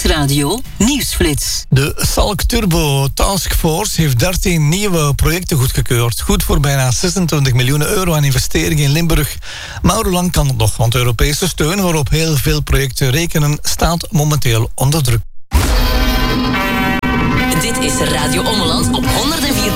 Nieuwsradio Nieuwsflits. De Salk Turbo Task Force heeft 13 nieuwe projecten goedgekeurd. Goed voor bijna 26 miljoen euro aan investeringen in Limburg. Maar hoe lang kan het nog? Want Europese steun waarop heel veel projecten rekenen staat momenteel onder druk. Dit is Radio Ommeland op 104.8